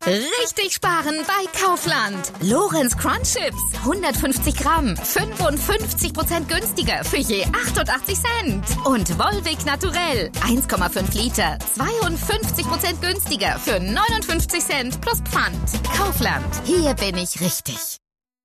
Richtig sparen bei Kaufland. Lorenz Crunch Chips, 150 Gramm, 55% günstiger für je 88 Cent. Und Volvic Naturell, 1,5 Liter, 52% günstiger für 59 Cent plus Pfand. Kaufland, hier bin ich richtig.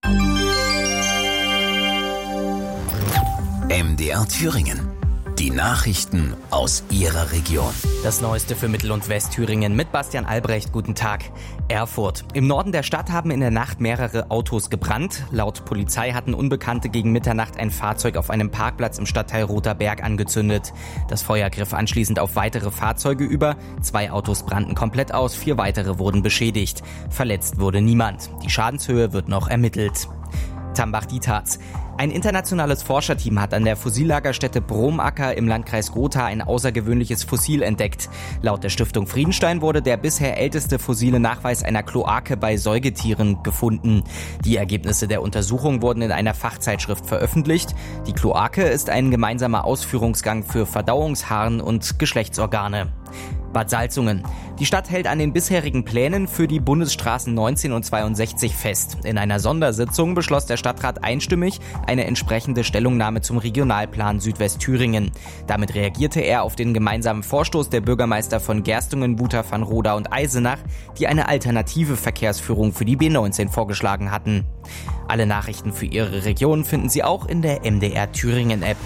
MDR Thüringen. Die Nachrichten aus Ihrer Region. Das Neueste für Mittel- und Westthüringen mit Bastian Albrecht. Guten Tag. Erfurt. Im Norden der Stadt haben in der Nacht mehrere Autos gebrannt. Laut Polizei hatten Unbekannte gegen Mitternacht ein Fahrzeug auf einem Parkplatz im Stadtteil Roter Berg angezündet. Das Feuer griff anschließend auf weitere Fahrzeuge über. 2 Autos brannten komplett aus, 4 weitere wurden beschädigt. Verletzt wurde niemand. Die Schadenshöhe wird noch ermittelt. Tambach-Dietharz. Ein internationales Forscherteam hat an der Fossillagerstätte Bromacker im Landkreis Gotha ein außergewöhnliches Fossil entdeckt. Laut der Stiftung Friedenstein wurde der bisher älteste fossile Nachweis einer Kloake bei Säugetieren gefunden. Die Ergebnisse der Untersuchung wurden in einer Fachzeitschrift veröffentlicht. Die Kloake ist ein gemeinsamer Ausführungsgang für Verdauungsharn und Geschlechtsorgane. Bad Salzungen. Die Stadt hält an den bisherigen Plänen für die Bundesstraßen 19 und 62 fest. In einer Sondersitzung beschloss der Stadtrat einstimmig eine entsprechende Stellungnahme zum Regionalplan Südwestthüringen. Damit reagierte er auf den gemeinsamen Vorstoß der Bürgermeister von Gerstungen, Buta-Vanroda und Eisenach, die eine alternative Verkehrsführung für die B19 vorgeschlagen hatten. Alle Nachrichten für Ihre Region finden Sie auch in der MDR Thüringen App.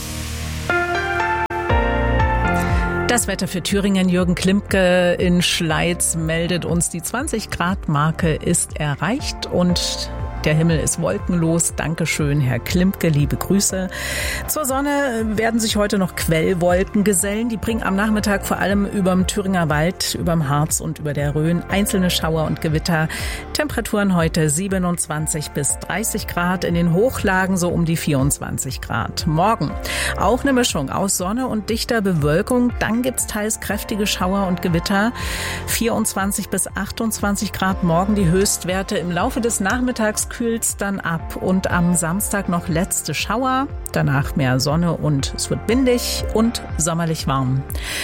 Das Wetter für Thüringen. Jürgen Klimke in Schleiz meldet uns, die 20-Grad-Marke ist erreicht und der Himmel ist wolkenlos. Dankeschön, Herr Klimke, liebe Grüße. Zur Sonne werden sich heute noch Quellwolken gesellen. Die bringen am Nachmittag vor allem überm Thüringer Wald, überm Harz und über der Rhön einzelne Schauer und Gewitter. Temperaturen heute 27 bis 30 Grad, in den Hochlagen so um die 24 Grad. Morgen auch eine Mischung aus Sonne und dichter Bewölkung. Dann gibt's teils kräftige Schauer und Gewitter. 24 bis 28 Grad morgen die Höchstwerte. Im Laufe des Nachmittags kühlt's dann ab und am Samstag noch letzte Schauer, danach mehr Sonne und es wird windig und sommerlich warm.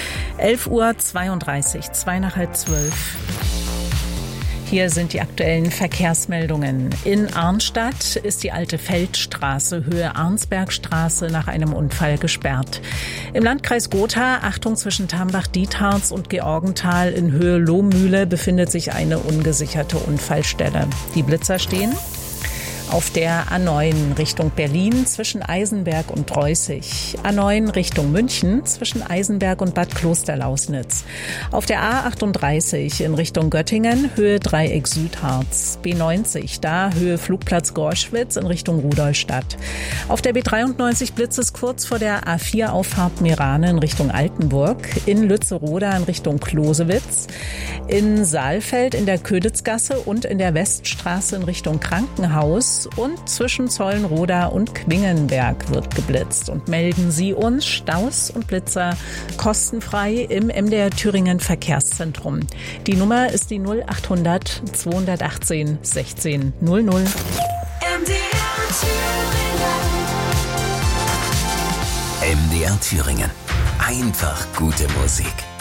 11:32 Uhr, 2 nach halb 12. Hier sind die aktuellen Verkehrsmeldungen. In Arnstadt ist die alte Feldstraße, Höhe Arnsbergstraße, nach einem Unfall gesperrt. Im Landkreis Gotha, Achtung, zwischen Tambach-Dietharz und Georgenthal in Höhe Lohmühle befindet sich eine ungesicherte Unfallstelle. Die Blitzer stehen auf der A9 Richtung Berlin zwischen Eisenberg und Dreußig. A9 Richtung München zwischen Eisenberg und Bad Klosterlausnitz. Auf der A38 in Richtung Göttingen, Höhe Dreieck Südharz. B90, da Höhe Flugplatz Gorschwitz in Richtung Rudolstadt. Auf der B93 blitzt es kurz vor der A4 Auffahrt Mirane in Richtung Altenburg. In Lützeroda in Richtung Klosewitz. In Saalfeld in der Köditzgasse und in der Weststraße in Richtung Krankenhaus. Und zwischen Zollenroda und Quingenberg wird geblitzt. Und melden Sie uns Staus und Blitzer kostenfrei im MDR Thüringen Verkehrszentrum. Die Nummer ist die 0800 218 16 00. MDR Thüringen. MDR Thüringen. Einfach gute Musik.